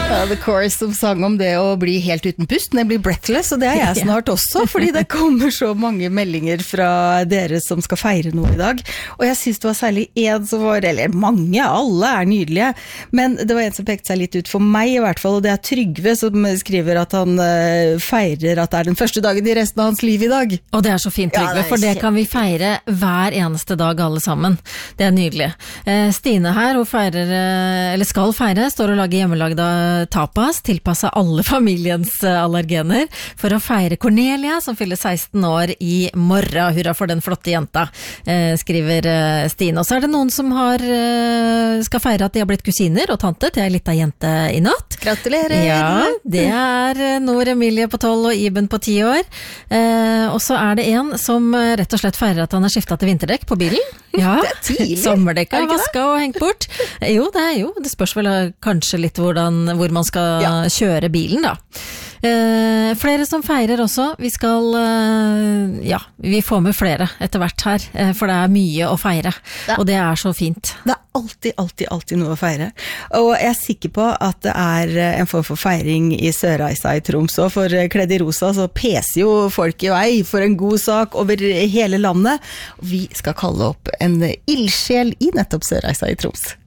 Ja, The Chorus som sang om det å bli helt uten pust, det blir breathless, og det jeg snart også, fordi det kommer så mange meldinger fra dere som skal feire noe I dag. Og jeg synes det var særlig en som var, eller mange, alle nydelige, men det var en som pekte seg litt ut for meg I hvert fall, og det Trygve som skriver at han feirer at det den første dagen I resten av hans liv I dag. Og det så fint, Trygve, for det kan vi feire hver eneste dag alle sammen. Det nydelig. Stine her, hun feirer, eller skal feire, står og lager hjemmelagda tapas, tilpasset alle familiens allergener, for å feire Cornelia, som fyller 16 år I morgen. Hurra for den flotte jenta, skriver Stine. Og så det noen som skal feire at de har blitt kusiner og tante til en liten jente I natt. Gratulerer! Ja, det Nor Emilie på 12 og Iben på 10 år. Og så det en som rett og slett feirer at han har skiftet til vinterdekk på bilen. Ja, sommerdekka vasket og hengt bort. Jo, det spørs vel kanskje litt hvor man skal kjøre bilen da. Flere som feirer også. Vi skal, vi får med flere etter hvert her, for det mye å feire, og det så fint. Det alltid noe å feire. Og jeg sikker på at det en form for feiring I Sørreisa I Troms, og for Kledd I Rosa så peser jo folk I vei for en god sak over hele landet. Vi skal kalle opp en ildsjel I nettopp Sørreisa I Troms.